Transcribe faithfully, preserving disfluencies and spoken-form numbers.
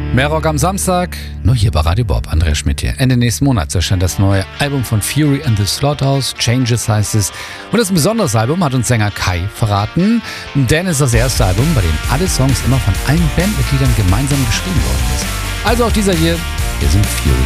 Mehr Rock am Samstag, nur hier bei Radio Bob. Andreas Schmidt hier. Ende nächsten Monats erscheint das neue Album von Fury and the Slaughterhouse. Changes heißt es. Und das ist ein besonderes Album, hat uns Sänger Kai verraten. Denn es ist das erste Album, bei dem alle Songs immer von allen Bandmitgliedern gemeinsam geschrieben worden ist. Also auch dieser hier, wir sind Fury.